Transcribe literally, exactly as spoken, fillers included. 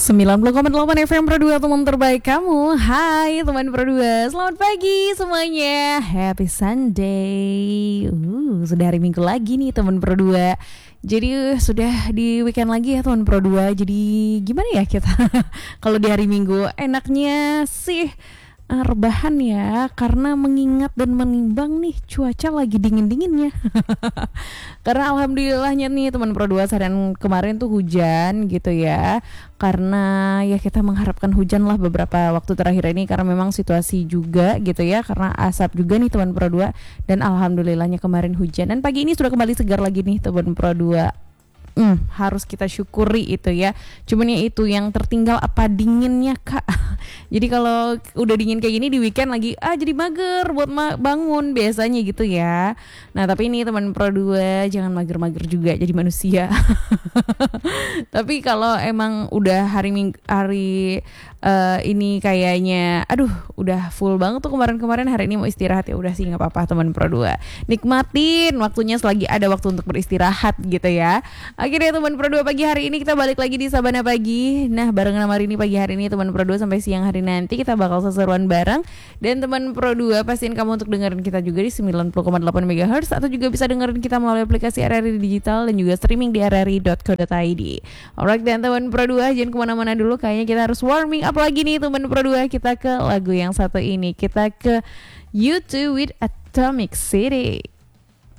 sembilan puluh koma delapan F M Pro dua, teman terbaik kamu. Hai teman Pro dua, selamat pagi semuanya. Happy Sunday. uh, Sudah hari Minggu lagi nih teman Pro dua. Jadi uh, sudah di weekend lagi ya teman Pro dua. Jadi gimana ya kita kalau di hari Minggu enaknya sih uh, rebahan ya, karena mengingat dan menimbang nih cuaca lagi dingin-dinginnya. Karena alhamdulillahnya nih teman Pro dua, seharian kemarin tuh hujan gitu ya. Karena ya kita mengharapkan hujan lah beberapa waktu terakhir ini, karena memang situasi juga gitu ya, karena asap juga nih teman Pro dua. Dan alhamdulillahnya kemarin hujan, dan pagi ini sudah kembali segar lagi nih teman Pro dua. Hmm, harus kita syukuri itu ya. Cuman ya itu yang tertinggal apa dinginnya kak. Jadi kalau udah dingin kayak gini di weekend lagi ah jadi mager buat ma- bangun biasanya gitu ya. Nah tapi ini teman Pro dua, jangan mager-mager juga jadi manusia. Tapi kalau emang udah hari ming- hari uh, ini kayaknya aduh udah full banget tuh kemarin-kemarin, hari ini mau istirahat ya udah sih nggak apa-apa teman Pro dua. Nikmatin waktunya selagi ada waktu untuk beristirahat gitu ya. Akhirnya teman Pro dua, pagi hari ini kita balik lagi di Sabana Pagi. Nah barengan sama Rini pagi hari ini teman Pro dua, sampai siang hari nanti kita bakal seseruan bareng. Dan teman Pro dua, pastiin kamu untuk dengerin kita juga di sembilan puluh koma delapan megahertz, atau juga bisa dengerin kita melalui aplikasi R R I Digital dan juga streaming di r r i dot co dot i d. Alright, dan teman Pro dua jangan kemana-mana dulu, kayaknya kita harus warming up lagi nih teman Pro dua. Kita ke lagu yang satu ini, kita ke U two with Atomic City.